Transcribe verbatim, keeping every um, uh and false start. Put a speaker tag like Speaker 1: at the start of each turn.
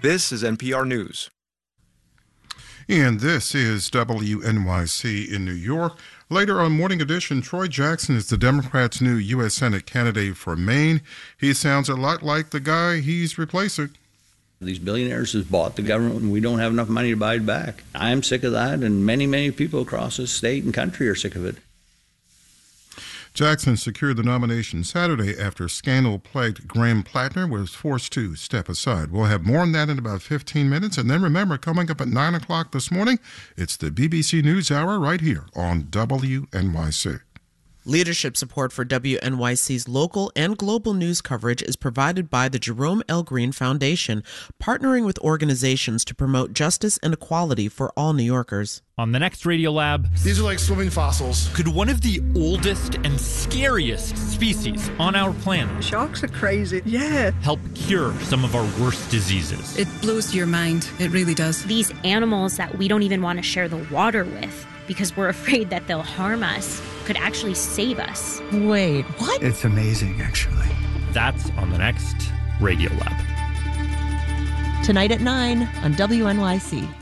Speaker 1: This is N P R News.
Speaker 2: And this is W N Y C in New York. Later on Morning Edition, Troy Jackson is the Democrats' new U S Senate candidate for Maine. He sounds a lot like the guy he's replacing.
Speaker 3: These billionaires have bought the government and we don't have enough money to buy it back. I'm sick of that, and many, many people across this state and country are sick of it.
Speaker 2: Jackson secured the nomination Saturday after scandal-plagued Graham Plattner was forced to step aside. We'll have more on that in about fifteen minutes. And then remember, coming up at nine o'clock this morning, it's the B B C News Hour right here on W N Y C.
Speaker 4: Leadership support for W N Y C's local and global news coverage is provided by the Jerome L. Green Foundation, partnering with organizations to promote justice and equality for all New Yorkers.
Speaker 5: On the next Radiolab,
Speaker 6: these are like swimming fossils.
Speaker 5: Could one of the oldest and scariest species on our planet,
Speaker 7: sharks are crazy, yeah,
Speaker 5: help cure some of our worst diseases?
Speaker 8: It blows your mind. It really does.
Speaker 9: These animals that we don't even want to share the water with because we're afraid that they'll harm us could actually save us.
Speaker 7: Wait, what?
Speaker 6: It's amazing, actually.
Speaker 5: That's on the next Radiolab.
Speaker 10: Tonight at nine on W N Y C.